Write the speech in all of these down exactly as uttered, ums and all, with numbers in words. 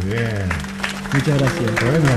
Bien. Muchas gracias. Bueno,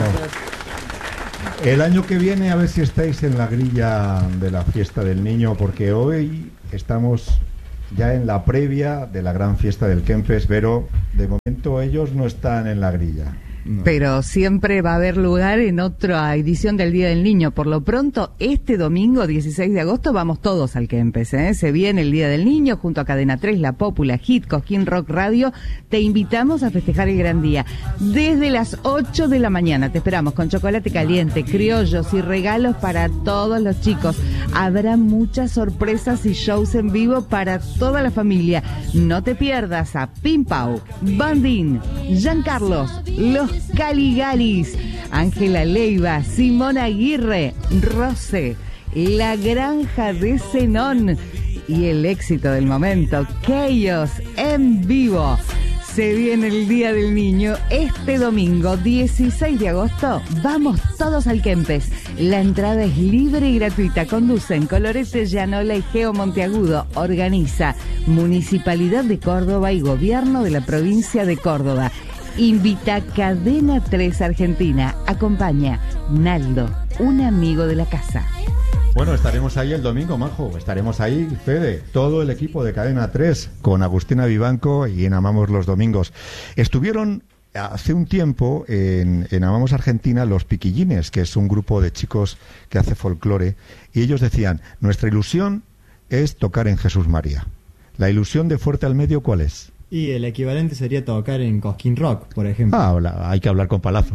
el año que viene a ver si estáis en la grilla de la fiesta del niño, porque hoy estamos ya en la previa de la gran fiesta del Kempes, pero de momento ellos no están en la grilla. No. Pero siempre va a haber lugar en otra edición del Día del Niño. Por lo pronto, este domingo, dieciséis de agosto, vamos todos al Kempes, ¿eh? Se viene el Día del Niño junto a Cadena tres, La Pópula, Hit, Cosquín Rock Radio. Te invitamos a festejar el gran día. Desde las ocho de la mañana te esperamos con chocolate caliente, criollos y regalos para todos los chicos. Habrá muchas sorpresas y shows en vivo para toda la familia. No te pierdas a Pim Pau, Bandín, Giancarlos, Los Caligaris, Ángela Leiva, Simón Aguirre, Rose, La Granja de Zenón y el éxito del momento, Chaos en vivo. Se viene el Día del Niño este domingo, dieciséis de agosto. Vamos todos al Kempes. La entrada es libre y gratuita. Conducen Colorete, Llanola y Geo Monteagudo. Organiza Municipalidad de Córdoba y Gobierno de la Provincia de Córdoba. Invita Cadena tres Argentina. Acompaña Naldo, un amigo de la casa. Bueno, estaremos ahí el domingo, Majo. Estaremos ahí, Fede, todo el equipo de Cadena tres, con Agustina Vivanco y en Amamos los Domingos. Estuvieron hace un tiempo en, en Amamos Argentina los Piquillines, que es un grupo de chicos que hace folclore, y ellos decían, nuestra ilusión es tocar en Jesús María. ¿La ilusión de Fuerte al Medio cuál es? Y el equivalente sería tocar en Cosquín Rock, por ejemplo. Ah, hola, hay que hablar con Palazzo.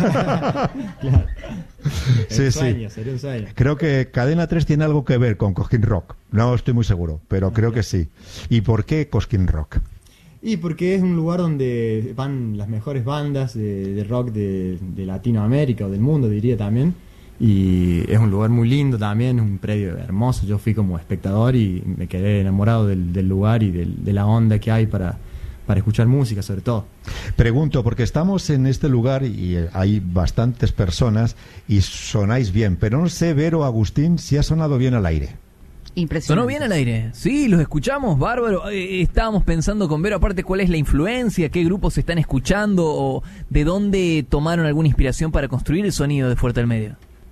Claro. Sí, un sueño, sí. Sería un sueño. Creo que Cadena tres tiene algo que ver con Cosquín Rock. No estoy muy seguro, pero creo que sí. ¿Y por qué Cosquín Rock? Y porque es un lugar donde van las mejores bandas de, de rock de, de Latinoamérica o del mundo, diría también. Y es un lugar muy lindo también, es un predio hermoso. Yo fui como espectador y me quedé enamorado del, del lugar y del, de la onda que hay para, para escuchar música, sobre todo. Pregunto, porque estamos en este lugar y hay bastantes personas y sonáis bien, pero no sé, Vero, Agustín, si ha sonado bien al aire. Impresionante. Sonó bien al aire, sí, los escuchamos, bárbaro. Eh, estábamos pensando con Vero, aparte, cuál es la influencia, qué grupos se están escuchando o de dónde tomaron alguna inspiración para construir el sonido de Fuerte al Medio.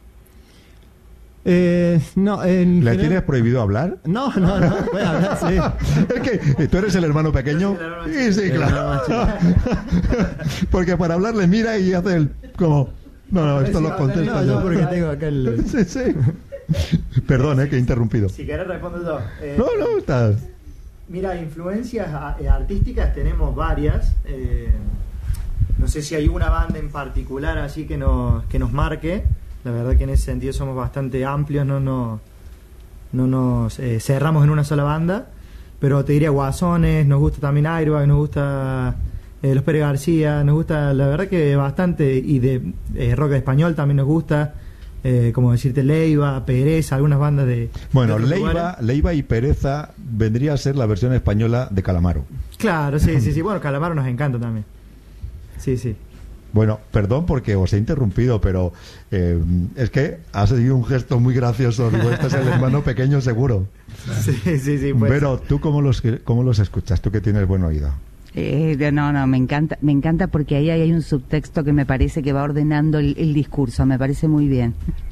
Eh, no, en ¿Le general... tienes prohibido hablar? No, no, no, puede hablar, sí. Es que tú eres el hermano pequeño. Sí, sí, claro. Porque para hablar le mira y hace el como. No, no, esto lo contesta no, yo. yo porque tengo acá el. Sí, sí. Perdón, eh, que he interrumpido. Si querés respondo yo. Eh, No, no, estás. Mira, influencias a- eh, artísticas tenemos varias. Eh, no sé si hay una banda en particular así que nos, que nos marque. La verdad que en ese sentido somos bastante amplios, no, no, no nos eh, cerramos en una sola banda. Pero te diría Guasones, nos gusta también Airbag, nos gusta eh, Los Pérez García, nos gusta la verdad que bastante. Y de eh, rock español también nos gusta. Eh, como decirte Leiva, Pereza, algunas bandas de... Bueno, de otros Leiva, lugares. Leiva y Pereza vendría a ser la versión española de Calamaro. Claro, sí, sí, sí. Bueno, Calamaro nos encanta también. Sí, sí. Bueno, perdón porque os he interrumpido, pero eh, es que ha sido un gesto muy gracioso. Digo, este es el hermano pequeño seguro. Sí, sí, sí. Pues. Pero tú cómo los, cómo los escuchas, tú que tienes buen oído. Eh, no, no, me encanta, me encanta porque ahí hay un subtexto que me parece que va ordenando el, el discurso, me parece muy bien.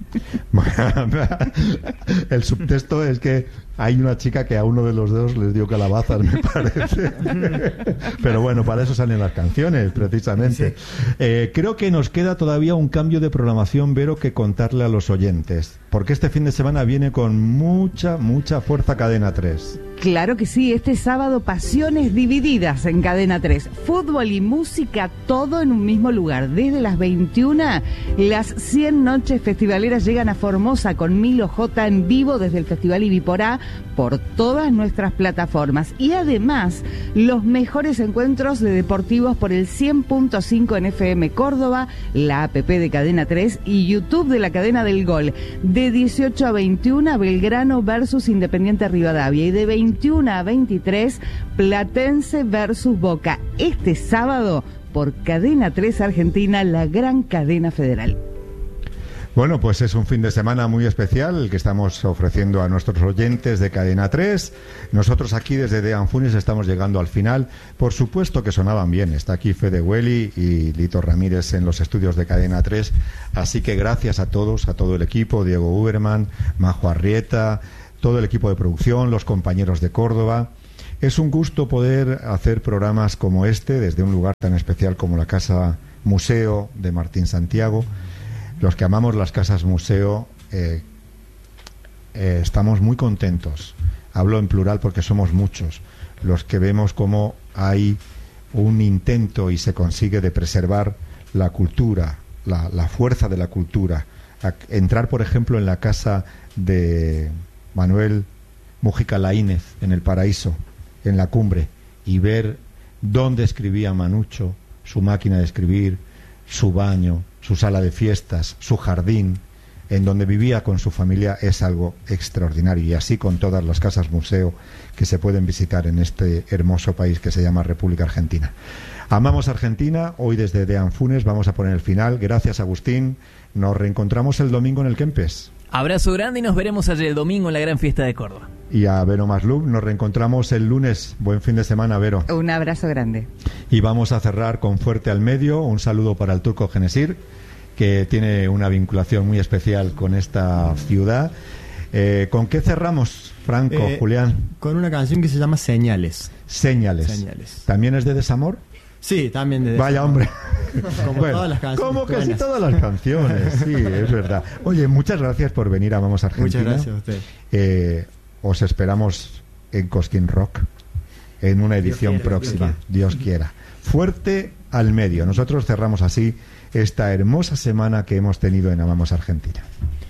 El subtexto es que hay una chica que a uno de los dos les dio calabazas, me parece. Pero bueno, para eso salen las canciones, precisamente. Eh, creo que nos queda todavía un cambio de programación, Vero, que contarle a los oyentes. Porque este fin de semana viene con mucha, mucha fuerza Cadena tres. Claro que sí, este sábado Pasiones Divididas en Cadena tres. Fútbol y música, todo en un mismo lugar. Desde las veintiuna, las cien noches festivaleras llegan a Formosa con Milo J en vivo desde el Festival Ibiporá por todas nuestras plataformas. Y además, los mejores encuentros de deportivos por el cien punto cinco en F M Córdoba, la app de Cadena tres y YouTube de la Cadena del Gol. De dieciocho a veintiuna, Belgrano versus Independiente Rivadavia. Y de veintiuno a veintitrés, Platense versus Boca. Este sábado, por Cadena tres Argentina, la gran cadena federal. Bueno, pues es un fin de semana muy especial el que estamos ofreciendo a nuestros oyentes de Cadena tres. Nosotros aquí desde De Anfunes estamos llegando al final. Por supuesto que sonaban bien. Está aquí Fede Hueli y Lito Ramírez en los estudios de Cadena tres. Así que gracias a todos, a todo el equipo, Diego Uberman, Majo Arrieta, todo el equipo de producción, los compañeros de Córdoba. Es un gusto poder hacer programas como este desde un lugar tan especial como la Casa Museo de Martín Santiago. Los que amamos las casas museo eh, eh, estamos muy contentos. Hablo en plural porque somos muchos los que vemos cómo hay un intento y se consigue de preservar la cultura, la, la fuerza de la cultura. A, entrar, por ejemplo, en la casa de Manuel Mujica Laínez, en El Paraíso, en la Cumbre, y ver dónde escribía Manucho, su máquina de escribir, su baño, su sala de fiestas, su jardín, en donde vivía con su familia, es algo extraordinario. Y así con todas las casas museo que se pueden visitar en este hermoso país que se llama República Argentina. Amamos Argentina. Hoy desde De Anfunes vamos a poner el final. Gracias, Agustín. Nos reencontramos el domingo en el Kempes. Abrazo grande y nos veremos allí el domingo en la gran fiesta de Córdoba. Y a Vero Maslub nos reencontramos el lunes. Buen fin de semana, Vero. Un abrazo grande. Y vamos a cerrar con Fuerte al Medio. Un saludo para el Turco Genesir, que tiene una vinculación muy especial con esta ciudad. Eh, ¿Con qué cerramos, Franco, Eh, Julián? Con una canción que se llama Señales. Señales. Señales. ¿También es de desamor? Sí, también de Vaya, hombre. Como Bueno, todas las canciones como casi buenas. todas las canciones, sí, es verdad. Oye, muchas gracias por venir a Vamos Argentina. Muchas gracias a usted. Eh, os esperamos en Cosquín Rock en una edición Dios quiera, próxima, Dios Dios quiera. Fuerte al Medio. Nosotros cerramos así esta hermosa semana que hemos tenido en Amamos Argentina.